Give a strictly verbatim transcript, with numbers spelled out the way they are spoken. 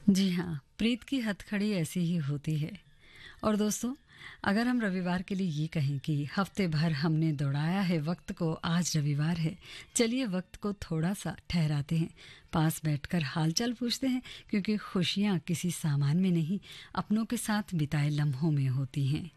जी हाँ, प्रीत की हथकड़ी ऐसी ही होती है। और दोस्तों, अगर हम रविवार के लिए ये कहें कि हफ्ते भर हमने दौड़ाया है वक्त को, आज रविवार है, चलिए वक्त को थोड़ा सा ठहराते हैं, पास बैठकर हालचाल पूछते हैं, क्योंकि खुशियाँ किसी सामान में नहीं, अपनों के साथ बिताए लम्हों में होती हैं।